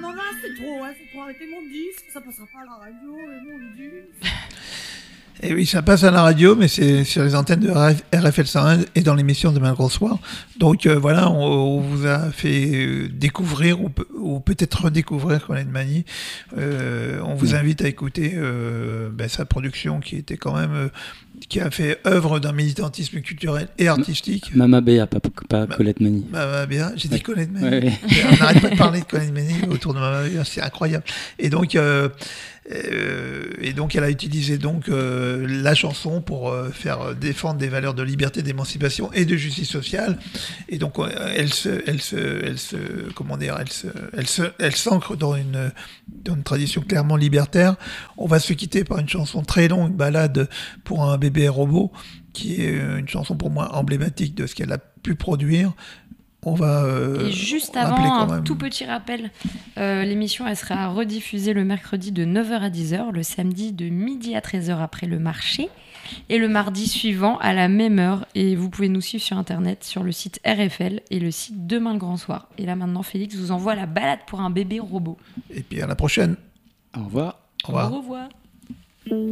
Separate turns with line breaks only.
c'est trop, arrêtez mon disque, ça passera pas à la radio, mon disque.
Et oui, ça passe à la radio, mais c'est sur les antennes de RFL 101 et dans l'émission de Demain Gros Soir. Donc voilà, on vous a fait découvrir ou peut-être redécouvrir Colette Mani. On vous invite à écouter sa production qui était quand même qui a fait œuvre d'un militantisme culturel et artistique.
Mama Béa, pas Colette Mani.
Mama Béa, j'ai dit Colette Mani.
Ouais.
On n'arrête pas de parler de Colette Mani autour de Mama Béa, c'est incroyable. Et donc elle a utilisé donc la chanson pour faire défendre des valeurs de liberté, d'émancipation et de justice sociale. Et donc elle s'ancre dans une tradition clairement libertaire. On va se quitter par une chanson très longue, une ballade pour un bébé robot, qui est une chanson pour moi emblématique de ce qu'elle a pu produire. On va
et juste avant, un tout petit rappel, l'émission elle sera rediffusée le mercredi de 9h à 10h, le samedi de midi à 13h après le marché, et le mardi suivant à la même heure. Et vous pouvez nous suivre sur internet, sur le site RFL et le site Demain le Grand Soir. Et là maintenant, Félix vous envoie la balade pour un bébé robot.
Et puis à la prochaine.
Au revoir.
Au revoir.
Au revoir.